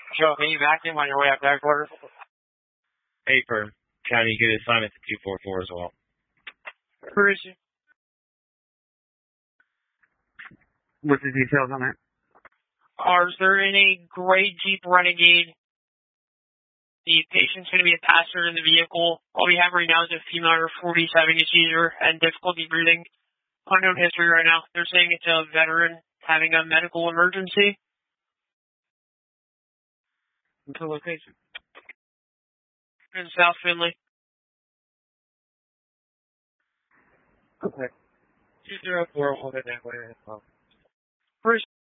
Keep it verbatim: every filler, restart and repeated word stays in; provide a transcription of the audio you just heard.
Joe, can you vacuum on your way up to headquarters? Hey, for County, you could assign it to two four four as well. Where is she? What's the details on that? Are there in a gray Jeep Renegade? The patient's going to be a passenger in the vehicle. All we have right now is a female under forty-seven having a seizure and difficulty breathing. Unknown history right now. They're saying it's a veteran having a medical emergency. What's the location? In South Finley. Okay. two zero four, hold it that way. Where's